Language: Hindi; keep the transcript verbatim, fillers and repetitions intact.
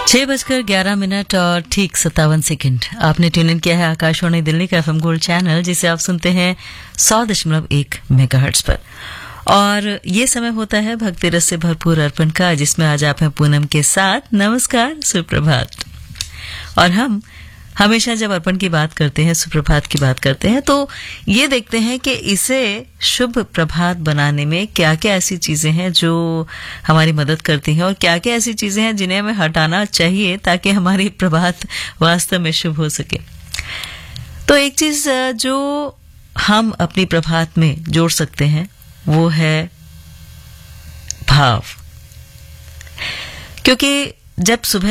छह बजकर ग्यारह मिनट और ठीक सत्तावन सेकंड। आपने ट्यून इन किया है आकाशवाणी दिल्ली का एफएम गोल्ड चैनल, जिसे आप सुनते हैं सौ दशमलव एक मेगाहर्ट्ज पर। और ये समय होता है भक्ति रस से भरपूर अर्पण का, जिसमें आज आप हैं पूनम के साथ। नमस्कार, सुप्रभात। और हम हमेशा जब अर्पण की बात करते हैं, सुप्रभात की बात करते हैं, तो ये देखते हैं कि इसे शुभ प्रभात बनाने में क्या क्या ऐसी चीजें हैं जो हमारी मदद करती हैं और क्या क्या ऐसी चीजें हैं जिन्हें हमें हटाना चाहिए ताकि हमारी प्रभात वास्तव में शुभ हो सके। तो एक चीज जो हम अपनी प्रभात में जोड़ सकते हैं वो है भाव, क्योंकि जब सुबह